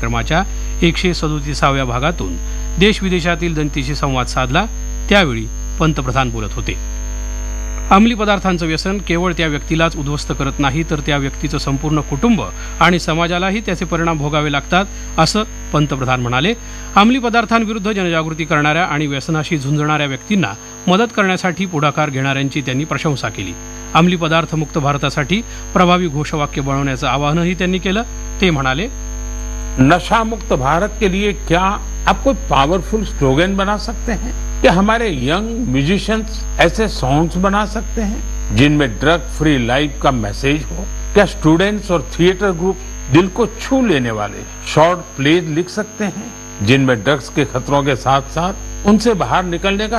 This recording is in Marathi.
कार्यक्रमाच्या 137व्या भागातून देश विदेशातील जनतेशी संवाद साधला. त्यावेळी पंतप्रधान बोलत होते. अंमली पदार्थांचं व्यसन केवळ त्या व्यक्तीलाच उद्ध्वस्त करत नाही, तर त्या व्यक्तीचं संपूर्ण कुटुंब आणि समाजालाही त्याचे परिणाम भोगावे लागतात, असं पंतप्रधान म्हणाले. अंमली पदार्थांविरुद्ध जनजागृती करणाऱ्या आणि व्यसनाशी झुंजणाऱ्या व्यक्तींना मदत करण्यासाठी पुढाकार घेणाऱ्यांची त्यांनी प्रशंसा केली. अंमली पदार्थ मुक्त भारतासाठी प्रभावी घोषवाक्य बनवण्याचं आवाहनही त्यांनी केलं. ते म्हणाले, नशा मुक्त भारत के लिए क्या आप कोई पावरफुल स्लोगन बना सकते हैं? क्या हमारे यंग म्यूजिशियंस ऐसे सॉन्ग्स बना सकते हैं जिनमें ड्रग फ्री लाइफ का मैसेज हो? क्या स्टूडेंट्स और थिएटर ग्रुप दिल को छू लेने वाले शॉर्ट प्लेज लिख सकते हैं जिनमें ड्रग्स के खतरों के साथ साथ उनसे बाहर निकलने का